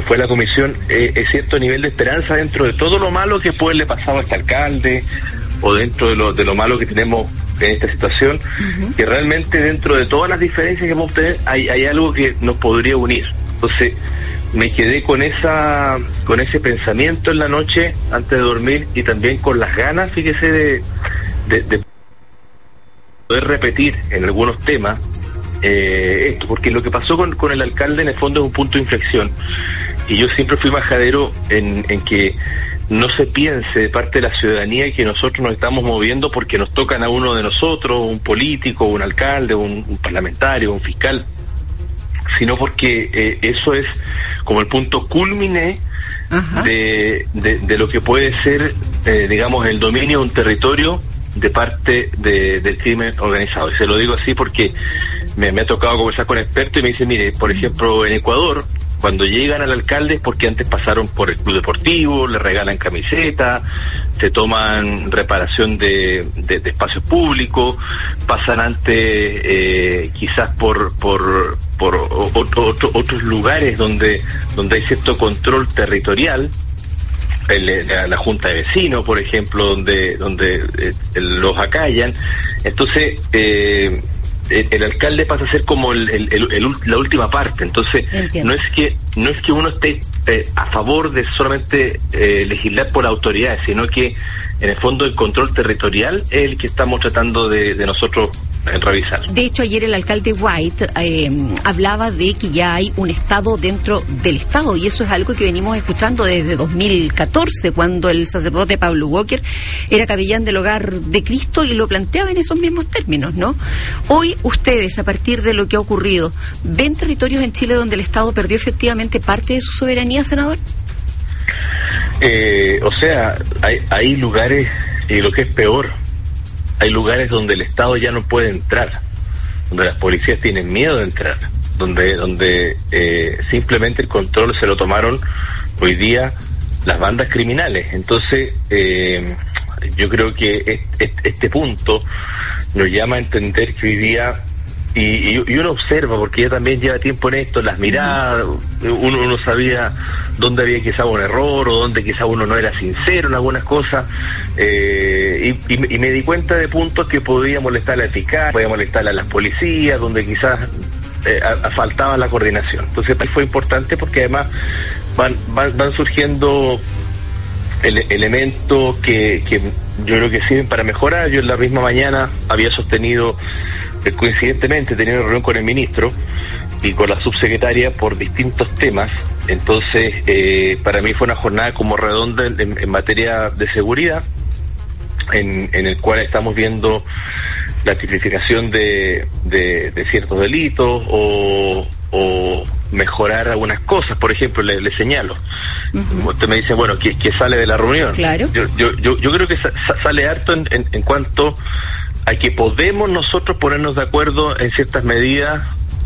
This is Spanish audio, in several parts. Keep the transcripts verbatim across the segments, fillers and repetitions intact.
fue la comisión, eh, es cierto nivel de esperanza dentro de todo lo malo que puede le pasar a este alcalde, o dentro de lo, de lo malo que tenemos en esta situación, uh-huh. que realmente dentro de todas las diferencias que vamos a tener, hay, hay algo que nos podría unir. Entonces, me quedé con esa con ese pensamiento en la noche antes de dormir, y también con las ganas, fíjese, de, de, de poder repetir en algunos temas eh, esto, porque lo que pasó con, con el alcalde en el fondo es un punto de inflexión, y yo siempre fui majadero en, en que no se piense de parte de la ciudadanía que nosotros nos estamos moviendo porque nos tocan a uno de nosotros, un político, un alcalde, un, un parlamentario, un fiscal, sino porque eh, eso es como el punto cúlmine de, de, de lo que puede ser, eh, digamos, el dominio de un territorio de parte de, del crimen organizado. Y se lo digo así porque me, me ha tocado conversar con expertos y me dicen, mire, por ejemplo, en Ecuador, cuando llegan al alcalde es porque antes pasaron por el club deportivo, le regalan camiseta, se toman reparación de, de, de espacios públicos, pasan antes eh, quizás por por por otro, otro, otros lugares donde donde hay cierto control territorial, el, la, la junta de vecinos, por ejemplo, donde donde eh, los acallan. Entonces eh, El, el alcalde pasa a ser como el, el, el, el, la última parte. Entonces Entiendo. no es que no es que uno esté eh, a favor de solamente eh, legislar por autoridades, sino que en el fondo el control territorial es el que estamos tratando de, de nosotros eh, revisar. De hecho, ayer el alcalde White eh, hablaba de que ya hay un Estado dentro del Estado, y eso es algo que venimos escuchando desde dos mil catorce, cuando el sacerdote Pablo Walker era capellán del Hogar de Cristo y lo planteaba en esos mismos términos, ¿no? Hoy ustedes, a partir de lo que ha ocurrido, ¿ven territorios en Chile donde el Estado perdió efectivamente parte de su soberanía, senador? Eh, o sea, hay, hay lugares, y lo que es peor, hay lugares donde el Estado ya no puede entrar, donde las policías tienen miedo de entrar, donde donde eh, simplemente el control se lo tomaron hoy día las bandas criminales. Entonces, eh, yo creo que este, este punto nos llama a entender que hoy día, y, y, y uno observa, porque ya también lleva tiempo en esto, las miradas, uno, uno sabía dónde había quizá un error, o dónde quizá uno no era sincero en algunas cosas, eh, y, y, y me di cuenta de puntos que podía molestar al fiscal, podía molestar a las policías, donde quizás eh, a, a faltaba la coordinación. Entonces fue importante porque además van, van, van surgiendo ele, elementos que, que yo creo que sirven para mejorar. Yo en la misma mañana había sostenido, eh, coincidentemente, tenía una reunión con el ministro y con la subsecretaria por distintos temas. Entonces, eh, para mí fue una jornada como redonda en, en materia de seguridad, en, en el cual estamos viendo la tipificación de, de, de ciertos delitos o, o mejorar algunas cosas. Por ejemplo, le, le señalo, uh-huh. usted me dice, bueno, que, que sale de la reunión. Claro. Yo, yo, yo, yo creo que sa, sale harto en, en, en cuanto a que podemos nosotros ponernos de acuerdo en ciertas medidas.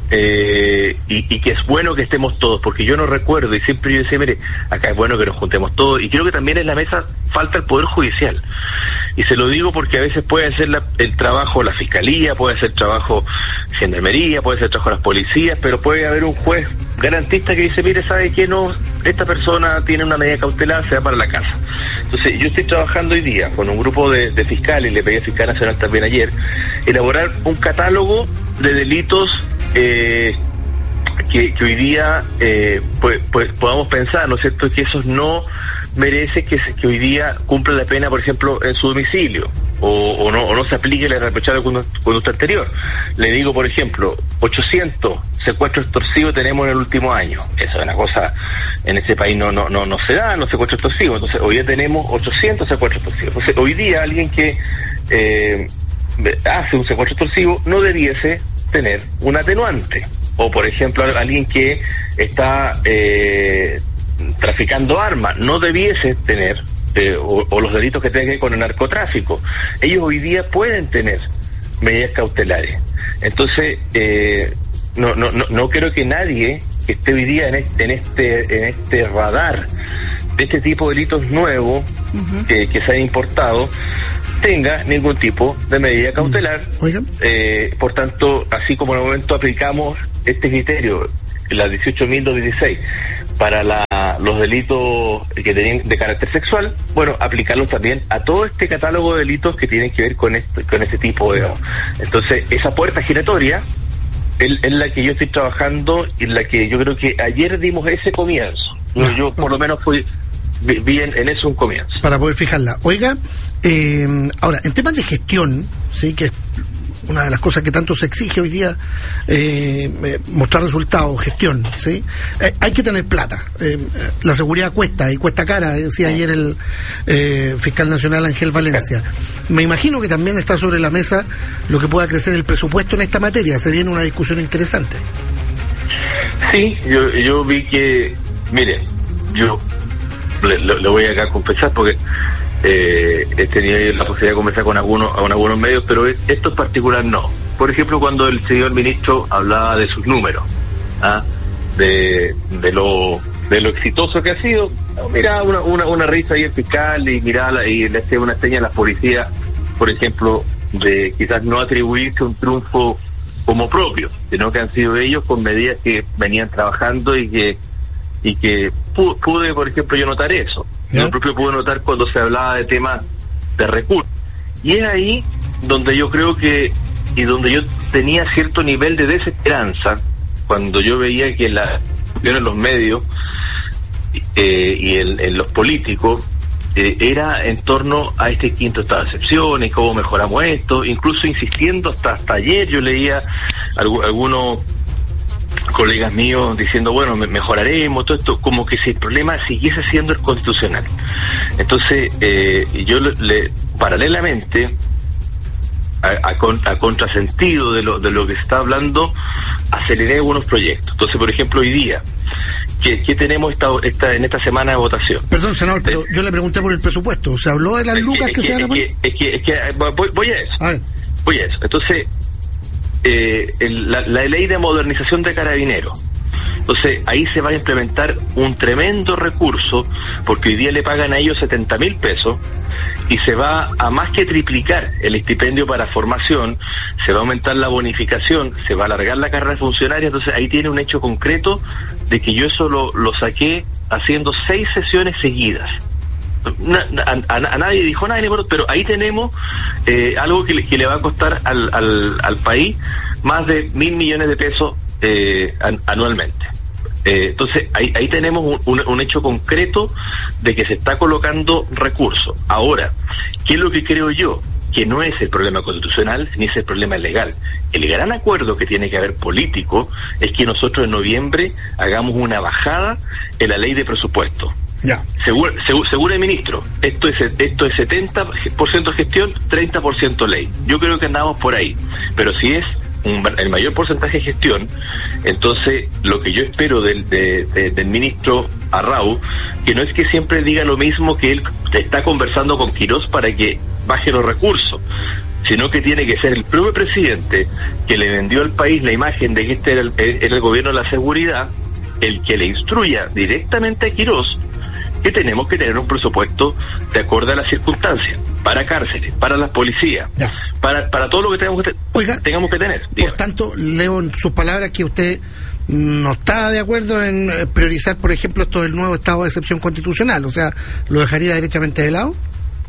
Eh, y, y que es bueno que estemos todos, porque yo no recuerdo, y siempre yo decía, mire, acá es bueno que nos juntemos todos, y creo que también en la mesa falta el Poder Judicial, y se lo digo porque a veces puede ser la, el trabajo de la Fiscalía, puede ser trabajo de Gendarmería, puede ser trabajo de las policías, pero puede haber un juez garantista que dice, mire, ¿sabe qué? No, esta persona tiene una medida cautelar, se va para la casa. Entonces, yo estoy trabajando hoy día con un grupo de, de fiscales, le pedí al fiscal nacional también ayer, elaborar un catálogo de delitos Eh, que, que hoy día eh, pues, pues podamos pensar, ¿no es cierto?, que esos no merece que, que hoy día cumpla la pena, por ejemplo, en su domicilio, o, o no o no se aplique el reprochado conducta anterior. Le digo, por ejemplo, ochocientos secuestros extorsivos tenemos en el último año. Eso es una cosa, en este país no no no no se dan los secuestros extorsivos. Entonces, hoy día tenemos ochocientos secuestros extorsivos. Entonces, hoy día alguien que eh, hace un secuestro extorsivo no debiese tener un atenuante, o por ejemplo alguien que está eh, traficando armas no debiese tener eh, o, o los delitos que tengan que ver con el narcotráfico. Ellos hoy día pueden tener medidas cautelares. Entonces eh, no no no no creo que nadie que esté hoy día en este en este en este radar de este tipo de delitos nuevos uh-huh. que, que se han importado tenga ningún tipo de medida cautelar. Oigan. Eh, por tanto, así como en el momento aplicamos este criterio la dieciocho mil doscientos dieciséis, para la, los delitos que tenían de carácter sexual, bueno, aplicarlos también a todo este catálogo de delitos que tienen que ver con este, con este tipo de... Entonces, esa puerta giratoria es, es la que yo estoy trabajando y la que yo creo que ayer dimos ese comienzo. Yo, yo por lo menos fui, vi, vi en, en eso un comienzo. Para poder fijarla. Oiga, eh, ahora, en temas de gestión, sí, que es una de las cosas que tanto se exige hoy día, eh, eh, mostrar resultados, gestión, ¿sí? Eh, hay que tener plata. Eh, la seguridad cuesta, y cuesta cara, decía ayer el eh, fiscal nacional Ángel Valencia. Me imagino que también está sobre la mesa lo que pueda crecer el presupuesto en esta materia. Se viene una discusión interesante. Sí, yo, yo vi que, mire, yo le, le, le voy acá a confesar porque Eh, he tenido la posibilidad de conversar con algunos, con algunos medios, pero esto en particular no. Por ejemplo, cuando el señor ministro hablaba de sus números, ¿ah? de, de lo de lo exitoso que ha sido, miraba una, una, una risa ahí el fiscal y miraba y le hacía una seña a las policías, por ejemplo, de quizás no atribuirse un triunfo como propio, sino que han sido ellos con medidas que venían trabajando y que y que pude, pude, por ejemplo, yo notar eso. ¿Ya? Yo propio pude notar cuando se hablaba de temas de recursos. Y es ahí donde yo creo que, y donde yo tenía cierto nivel de desesperanza, cuando yo veía que la en los medios eh, y en, en los políticos eh, era en torno a este quinto estado de excepción y cómo mejoramos esto, incluso insistiendo hasta, hasta ayer yo leía alg- algunos colegas míos diciendo, bueno, mejoraremos todo esto, como que si el problema siguiese siendo el constitucional. Entonces, eh, yo le, le paralelamente a, a, a contrasentido de lo de lo que se está hablando, aceleré algunos proyectos. Entonces, por ejemplo, hoy día, ¿qué, qué tenemos esta, esta en esta semana de votación? Perdón, senador, pero yo le pregunté por el presupuesto. ¿Se habló de las lucas que, que se van a poner? Es que, es que, es que voy, voy a eso. A ver. Voy a eso. Entonces, Eh, el, la, la ley de modernización de Carabineros. Entonces, ahí se va a implementar un tremendo recurso, porque hoy día le pagan a ellos setenta mil pesos, y se va a más que triplicar el estipendio para formación, se va a aumentar la bonificación, se va a alargar la carrera funcionaria. Entonces, ahí tiene un hecho concreto de que yo eso lo, lo saqué haciendo seis sesiones seguidas. Na, a, a, a nadie dijo nada, pero ahí tenemos eh, algo que le, que le va a costar al, al, al país más de mil millones de pesos eh, an, anualmente. Eh, entonces ahí, ahí tenemos un, un, un hecho concreto de que se está colocando recursos. Ahora, ¿qué es lo que creo yo? Que no es el problema constitucional ni es el problema legal. El gran acuerdo que tiene que haber político es que nosotros en noviembre hagamos una bajada en la ley de presupuesto. Ya. Seguro, seguro, seguro el ministro, esto es esto es setenta por ciento gestión, treinta por ciento ley. Yo creo que andamos por ahí, pero si es un, el mayor porcentaje de gestión, entonces lo que yo espero del, de, de, del ministro Arrau, que no es que siempre diga lo mismo, que él está conversando con Quirós para que baje los recursos, sino que tiene que ser el propio presidente que le vendió al país la imagen de que este era el, era el gobierno de la seguridad, el que le instruya directamente a Quirós que tenemos que tener un presupuesto de acuerdo a las circunstancias, para cárceles, para las policías, ya. para para todo lo que tengamos que, te- Oiga, tengamos que tener. Dígame. Por tanto, leo en sus palabras que usted no está de acuerdo en priorizar, por ejemplo, esto del nuevo estado de excepción constitucional, o sea, ¿lo dejaría derechamente de lado?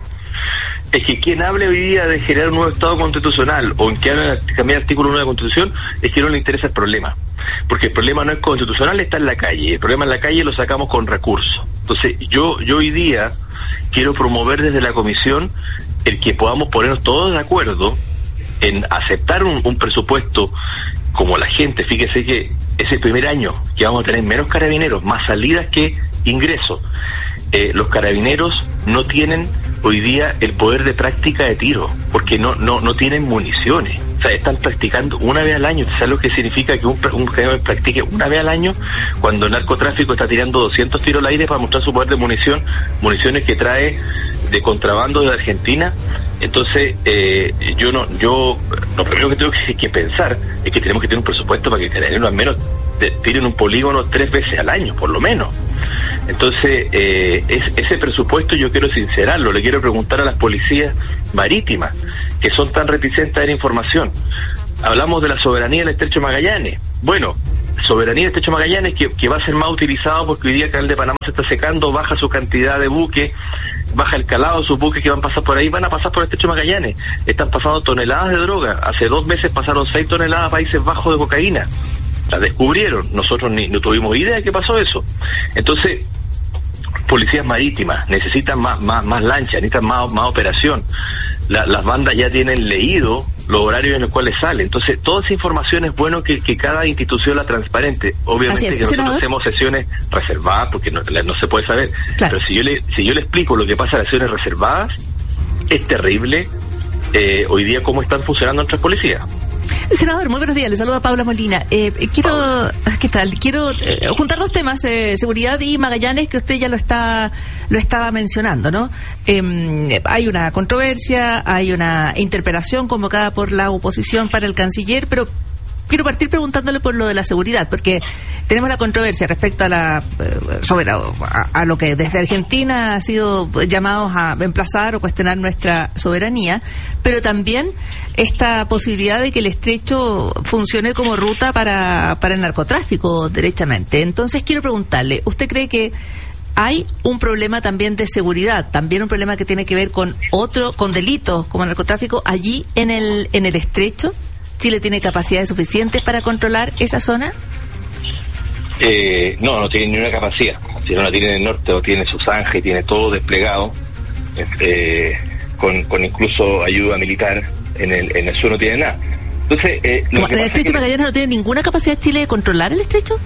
Es que quien hable hoy día de generar un nuevo estado constitucional o en que hable de cambiar el artículo uno de la Constitución, es que no le interesa el problema. Porque el problema no es constitucional, está en la calle. El problema en la calle lo sacamos con recursos. Entonces, yo yo hoy día quiero promover desde la comisión el que podamos ponernos todos de acuerdo en aceptar un, un presupuesto como la gente. Fíjese que es el primer año que vamos a tener menos carabineros, más salidas que ingresos. Eh, los carabineros no tienen hoy día el poder de práctica de tiro, porque no no no tienen municiones. O sea, están practicando una vez al año. ¿Sabes lo que significa que un, un general practique una vez al año cuando el narcotráfico está tirando doscientos tiros al aire para mostrar su poder de munición, municiones que trae de contrabando de Argentina? Entonces, eh, yo no, yo lo primero que tengo que, que pensar es que tenemos que tener un presupuesto para que carabineros al menos te, tiren un polígono tres veces al año, por lo menos. Entonces, eh, es, ese presupuesto yo quiero sincerarlo, le quiero preguntar a las policías marítimas, que son tan reticentes a dar información. Hablamos de la soberanía del Estrecho de Magallanes. Bueno, soberanía del Estrecho Magallanes, que, que va a ser más utilizado porque hoy día el canal de Panamá se está secando, baja su cantidad de buques, baja el calado de sus buques que van a pasar por ahí, van a pasar por el Estrecho Magallanes. Están pasando toneladas de droga. Hace dos meses pasaron seis toneladas a Países Bajos de cocaína. La descubrieron. Nosotros ni no tuvimos idea de que pasó eso. Entonces, policías marítimas necesitan más más más lanchas, necesitan más, más operación. La, las bandas ya tienen leído los horarios en los cuales sale. Entonces, toda esa información es bueno que, que cada institución la transparente. Obviamente que nosotros hacemos sesiones reservadas porque no, no se puede saber. Claro. Pero si yo le si yo le explico lo que pasa en las sesiones reservadas, es terrible eh, hoy día cómo están funcionando nuestras policías. Senador, muy buenos días. Le saluda Paula Molina. Eh, quiero, ¿qué tal? Quiero eh, juntar dos temas, eh, seguridad y Magallanes, que usted ya lo está, lo estaba mencionando, ¿no? Eh, hay una controversia, hay una interpelación convocada por la oposición para el canciller, pero quiero partir preguntándole por lo de la seguridad, porque tenemos la controversia respecto a la sobre a, a lo que desde Argentina ha sido llamados a emplazar o cuestionar nuestra soberanía, pero también esta posibilidad de que el estrecho funcione como ruta para, para el narcotráfico, derechamente. Entonces quiero preguntarle, ¿usted cree que hay un problema también de seguridad, también un problema que tiene que ver con otro, con delitos como el narcotráfico allí en el, en el estrecho? ¿Chile tiene capacidades suficientes para controlar esa zona? Eh, no, no tiene ni una capacidad. Si no la tiene en el norte, o tiene sus ángeles, tiene todo desplegado, eh, con, con incluso ayuda militar. En el, en el sur no tiene nada. Entonces, eh, lo que ¿el estrecho de Magallanes no tiene ninguna capacidad Chile de controlar el estrecho?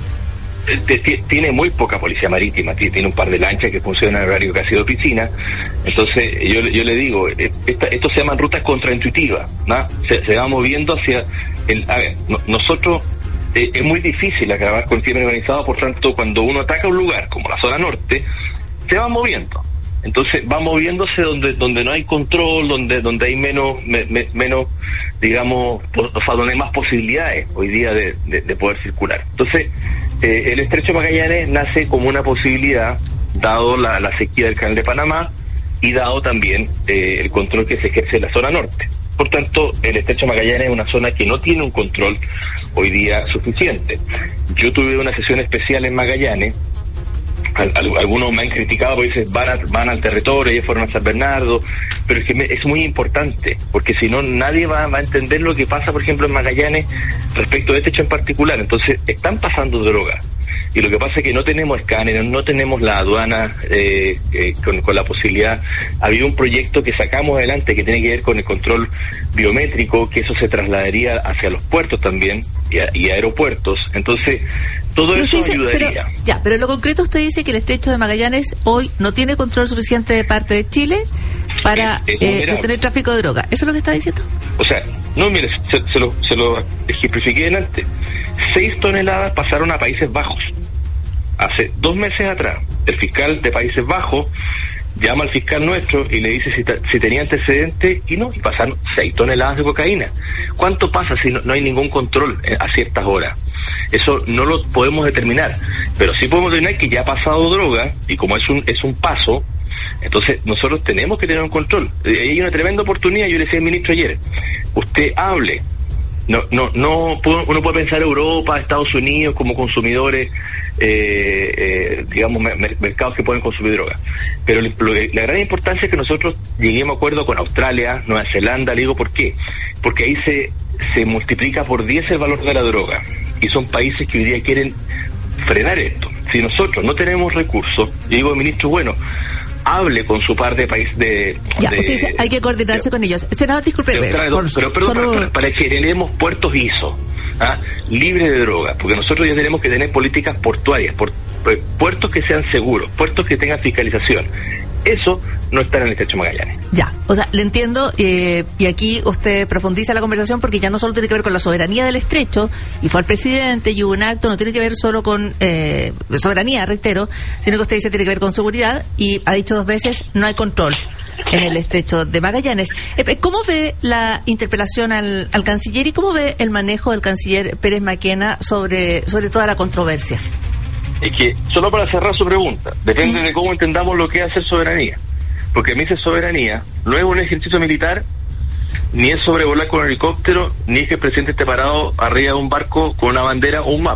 Tiene muy poca policía marítima, tiene un par de lanchas que funcionan en horario casi de piscina. Entonces yo, yo le digo, esta, esto se llaman rutas contraintuitivas, ¿no? Se, se va moviendo hacia el... A ver, no, nosotros eh, es muy difícil acabar con el crimen organizado, por tanto cuando uno ataca un lugar como la zona norte, se va moviendo. Entonces va moviéndose donde donde no hay control, donde donde hay menos me, me, menos digamos, o sea, donde hay más posibilidades hoy día de, de, de poder circular. Entonces eh, el Estrecho Magallanes nace como una posibilidad, dado la, la sequía del Canal de Panamá y dado también eh, el control que se ejerce en la zona norte. Por tanto, el Estrecho Magallanes es una zona que no tiene un control hoy día suficiente. Yo tuve una sesión especial en Magallanes. Al, al, algunos me han criticado porque dicen van, a, van al territorio, ya fueron a San Bernardo, pero es que me, es muy importante, porque si no nadie va, va a entender lo que pasa, por ejemplo, en Magallanes respecto de este hecho en particular. Entonces, están pasando drogas, y lo que pasa es que no tenemos escáneres, no tenemos la aduana eh, eh, con, con la posibilidad. Había un proyecto que sacamos adelante que tiene que ver con el control biométrico, que eso se trasladaría hacia los puertos también, y, a, y aeropuertos. Entonces, todo pero eso dice, ayudaría. Pero, ya, pero en lo concreto usted dice que el Estrecho de Magallanes hoy no tiene control suficiente de parte de Chile para es, es eh, detener tráfico de droga. ¿Eso es lo que está diciendo? O sea, no, mire, se, se lo, se lo ejemplifiqué delante. Seis toneladas pasaron a Países Bajos. Hace dos meses atrás, el fiscal de Países Bajos llama al fiscal nuestro y le dice si, ta, si tenía antecedentes, y no, y pasaron seis toneladas de cocaína. ¿Cuánto pasa si no, no hay ningún control a ciertas horas? Eso no lo podemos determinar, pero sí podemos determinar que ya ha pasado droga, y como es un es un paso, entonces nosotros tenemos que tener un control. Hay una tremenda oportunidad. Yo le decía al ministro ayer, usted hable. No, no, no, uno puede pensar Europa, Estados Unidos como consumidores, eh, eh, digamos, mer- mercados que pueden consumir droga. Pero lo, la gran importancia es que nosotros lleguemos a acuerdo con Australia, Nueva Zelanda. Le digo por qué. Porque ahí se, se multiplica por diez el valor de la droga. Y son países que hoy día quieren frenar esto. Si nosotros no tenemos recursos, yo digo al ministro, bueno, hable con su par de país de... Ya, de, usted dice, hay que coordinarse de, con ellos. Senador, disculpe. Pero, pero, por, pero perdón, solo... para, para que generemos puertos I S O, ¿ah? libres de droga, porque nosotros ya tenemos que tener políticas portuarias, por, por, puertos que sean seguros, puertos que tengan fiscalización. Eso no está en el Estrecho Magallanes. Ya, o sea, le entiendo, eh, y aquí usted profundiza la conversación porque ya no solo tiene que ver con la soberanía del estrecho, y fue al presidente y hubo un acto, no tiene que ver solo con eh, soberanía, reitero, sino que usted dice tiene que ver con seguridad, y ha dicho dos veces, no hay control en el Estrecho de Magallanes. Eh, ¿Cómo ve la interpelación al, al canciller y cómo ve el manejo del canciller Pérez Maquena sobre, sobre toda la controversia? Es que, solo para cerrar su pregunta, depende ¿Mm? de cómo entendamos lo que es hacer soberanía. Porque a mí esa soberanía no es un ejercicio militar, ni es sobrevolar con un helicóptero, ni es que el presidente esté parado arriba de un barco con una bandera o un mapa.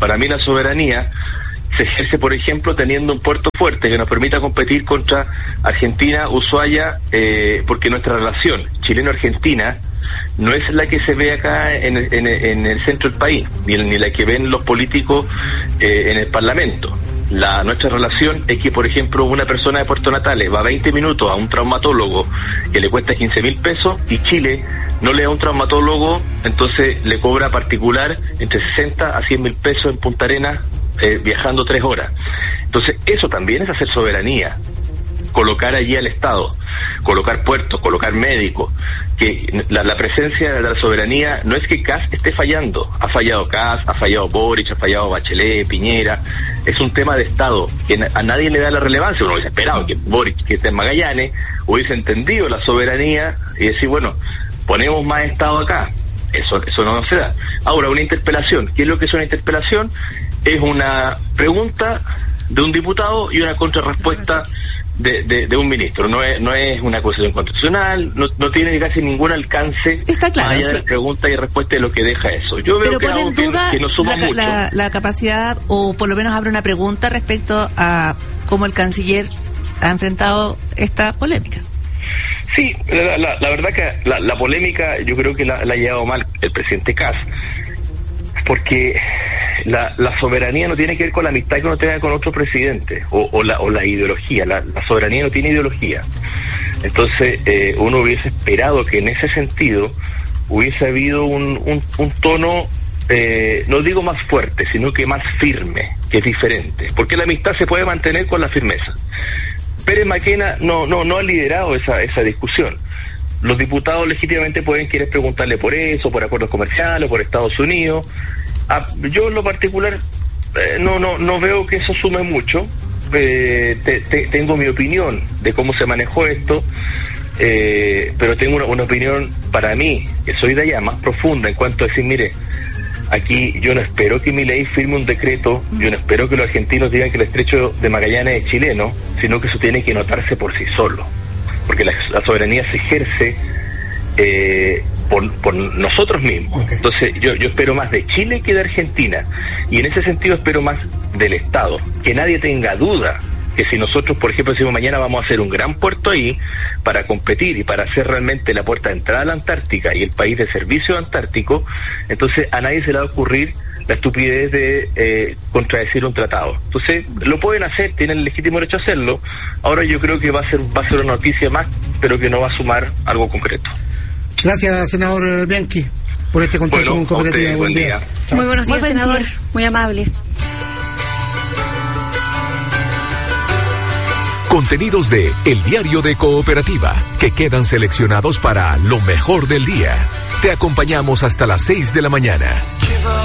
Para mí la soberanía se ejerce, por ejemplo, teniendo un puerto fuerte que nos permita competir contra Argentina, Ushuaia, eh, porque nuestra relación chileno-argentina no es la que se ve acá en, en, en el centro del país, ni, ni la que ven los políticos eh, en el Parlamento. La, nuestra relación es que, por ejemplo, una persona de Puerto Natales va veinte minutos a un traumatólogo que le cuesta quince mil pesos y Chile no le da un traumatólogo, entonces le cobra particular entre sesenta a cien mil pesos en Punta Arenas, eh, viajando tres horas. Entonces eso también es hacer soberanía, colocar allí al Estado, colocar puertos, colocar médicos, que la, la presencia de la soberanía no es que C A S esté fallando, ha fallado C A S, ha fallado Boric, ha fallado Bachelet, Piñera, es un tema de Estado que a nadie le da la relevancia. Uno hubiese esperado que Boric, que esté en Magallanes, hubiese entendido la soberanía y decir, bueno, ponemos más Estado acá. Eso, eso no se da. Ahora, una interpelación, ¿qué es lo que es una interpelación? Es una pregunta de un diputado y una contrarrespuesta de, de, de un ministro. No es no es una acusación constitucional, no, no tiene casi ningún alcance. Está claro, más allá sí. de pregunta y respuesta de lo que deja eso. Yo veo Pero que es pone algo en que, duda que nos suma la, mucho. la, la capacidad, o por lo menos abre una pregunta respecto a cómo el canciller ha enfrentado esta polémica. Sí, la, la, la verdad que la, la polémica yo creo que la, la ha llevado mal el presidente C A S, porque la, la soberanía no tiene que ver con la amistad que uno tenga con otro presidente, o, o, la, o la ideología. La, la soberanía no tiene ideología. Entonces eh, uno hubiese esperado que en ese sentido hubiese habido un, un, un tono, eh, no digo más fuerte, sino que más firme, que es diferente, porque la amistad se puede mantener con la firmeza. Pérez Maquena no no no ha liderado esa esa discusión. Los diputados legítimamente pueden querer preguntarle por eso, por acuerdos comerciales, por Estados Unidos. Ah, yo en lo particular eh, no no no veo que eso sume mucho. Eh, te, te, tengo mi opinión de cómo se manejó esto, eh, pero tengo una, una opinión para mí, que soy de allá, más profunda en cuanto a decir, mire, aquí yo no espero que Milei firme un decreto, yo no espero que los argentinos digan que el estrecho de Magallanes es chileno, sino que eso tiene que notarse por sí solo, porque la, la soberanía se ejerce eh, por, por nosotros mismos. Okay. Entonces yo, yo espero más de Chile que de Argentina, y en ese sentido espero más del Estado, que nadie tenga duda que si nosotros, por ejemplo, decimos mañana vamos a hacer un gran puerto ahí para competir y para hacer realmente la puerta de entrada a la Antártica y el país de servicio antártico, entonces a nadie se le va a ocurrir la estupidez de eh, contradecir un tratado. Entonces lo pueden hacer, tienen el legítimo derecho a hacerlo. Ahora yo creo que va a ser va a ser una noticia más, pero que no va a sumar algo concreto. Gracias, senador Bianchi, por este contacto bueno, con Cooperativa. Usted, buen día. día. Muy buenos días, Muy senador. día. Muy amable. Contenidos de El Diario de Cooperativa, que quedan seleccionados para lo mejor del día. Te acompañamos hasta las seis de la mañana.